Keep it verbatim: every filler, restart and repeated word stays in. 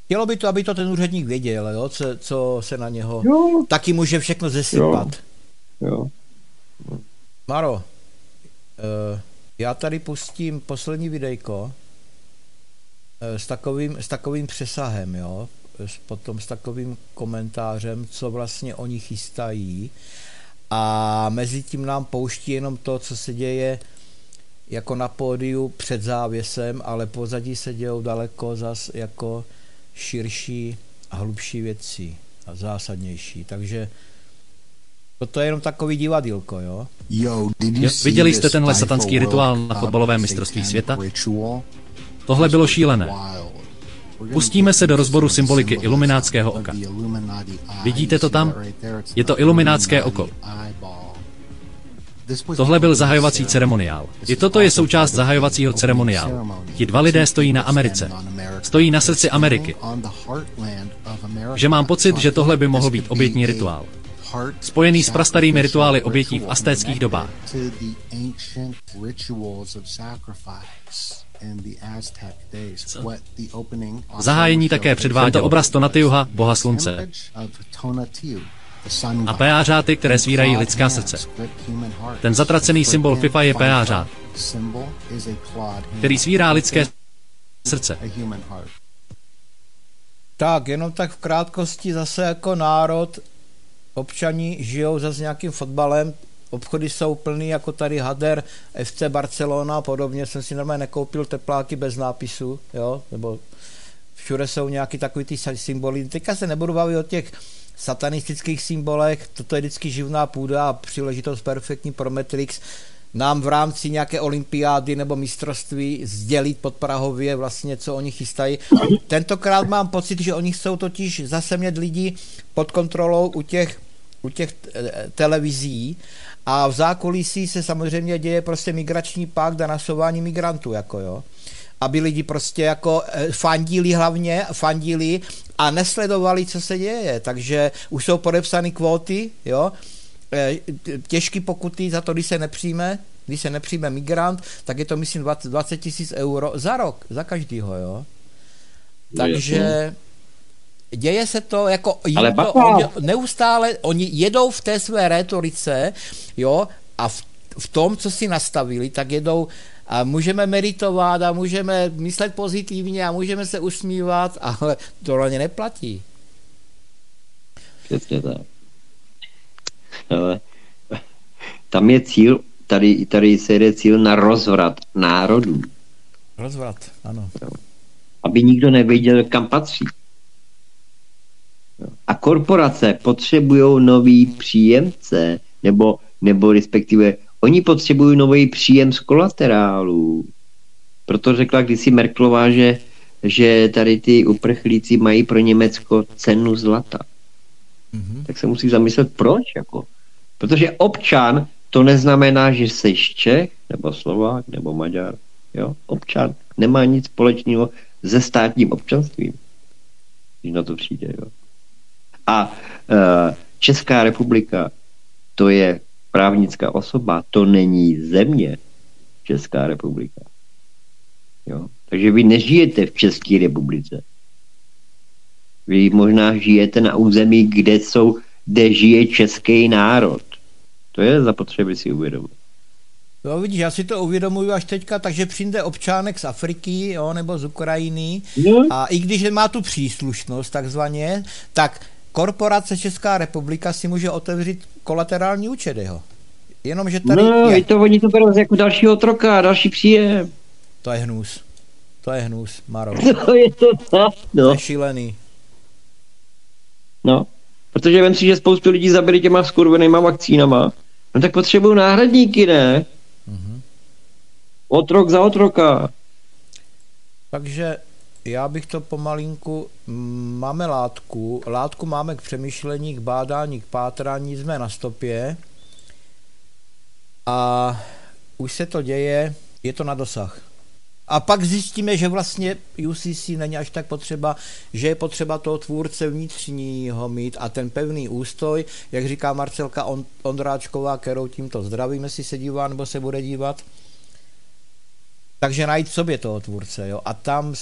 Chtělo by to, aby to ten úředník věděl, jo? Co, co se na něho jo. taky může všechno zesypat. Jo. Jo. Maro, uh, já tady pustím poslední videjko uh, s takovým, s takovým přesahem, jo? S, potom s takovým komentářem, co vlastně oni chystají, a mezi tím nám pouští jenom to, co se děje jako na pódiu před závěsem, ale pozadí se dějou daleko zas jako širší a hlubší věci a zásadnější, takže toto je jenom takový divadýlko, jo? Jo, viděli jste tenhle satanský rituál na fotbalovém mistrovství světa? Tohle bylo šílené. Pustíme se do rozboru symboliky iluminátského oka. Vidíte to tam? Je to iluminátské oko. Tohle byl zahajovací ceremoniál. I toto je součást zahajovacího ceremoniálu. Ti dva lidé stojí na Americe. Stojí na srdci Ameriky. Že mám pocit, že tohle by mohl být obětní rituál. Spojený s prastarými rituály obětí v aztéckých dobách. Zahájení také předváděl obraz Tonatiuha, boha slunce, a péářáty, které svírají lidská srdce. Ten zatracený symbol FIFA je péářát, který svírá lidské srdce. Tak, jenom tak v krátkosti zase jako národ, občani žijou zase nějakým fotbalem, obchody jsou plný jako tady Hader, F C Barcelona a podobně, jsem si normálně nekoupil tepláky bez nápisu, jo, nebo všude jsou nějaký takový ty symboly. Teďka se nebudu bavit o těch satanistických symbolech, toto je vždycky živná půda a příležitost perfektní pro Matrix nám v rámci nějaké olympiády nebo mistrovství sdělit pod Prahově vlastně, co oni chystají. Tentokrát mám pocit, že oni chcou totiž zase mít lidi pod kontrolou u těch, u těch televizí a v zákulisí se samozřejmě děje prostě migrační pakt a nasování migrantů, jako jo. Aby lidi prostě jako fandili hlavně, fandili a nesledovali, co se děje. Takže už jsou podepsány kvóty, jo, těžký pokuty za to, když se nepřijme, když se nepřijme migrant, tak je to myslím dvacet tisíc euro za rok, za každýho, jo. Takže děje se to jako Ale to, oni, neustále, oni jedou v té své rétorice, jo, a v, v tom, co si nastavili, tak jedou a můžeme meditovat a můžeme myslet pozitivně a můžeme se usmívat, ale to na ně neplatí. Přesně tak. Ale tam je cíl, tady, tady se jde cíl na rozvrat národů. Rozvrat, ano. Aby nikdo nevěděl, kam patří. A korporace potřebují nový příjemce, nebo, nebo respektive oni potřebují nový příjem z kolaterálu. Proto řekla kdysi Merkelová, že, že tady ty uprchlíci mají pro Německo cenu zlata. Mm-hmm. Tak se musí zamyslet, proč? Jako? Protože občan to neznamená, že jsi Čech, nebo Slovák, nebo Maďar. Jo? Občan nemá nic společného se státním občanstvím. Když na to přijde. Jo? A e, Česká republika, to je právnická osoba, to není země. Česká republika. Jo? Takže vy nežijete v České republice. Vy možná žijete na území, kde jsou, kde žije český národ. To je zapotřebí si uvědomit. Jo, vidíš, já si to uvědomuji až teďka, takže přijde občánek z Afriky, jo, nebo z Ukrajiny, no. A i když má tu příslušnost takzvaně, tak korporace Česká republika si může otevřít kolaterální účet jeho. Jenomže tady no, je. To oni to berou jako dalšího otroka, další příjem. To je hnus. To je hnus, Maro. To je to tak, no. To je šílený. No, protože vem si, že spoustu lidí zabili těma skurvenýma vakcínama. No tak potřebují náhradníky, ne? Mm-hmm. Otrok za otroka. Takže já bych to pomalinku, máme látku, látku máme k přemýšlení, k bádání, k pátrání, jsme na stopě a už se to děje, je to na dosah. A pak zjistíme, že vlastně U C C není až tak potřeba, že je potřeba toho tvůrce vnitřního mít a ten pevný ústoj, jak říká Marcelka Ondráčková, kterou tímto zdravím, jestli se dívá nebo se bude dívat. Takže najít v sobě toho tvůrce, jo, a tam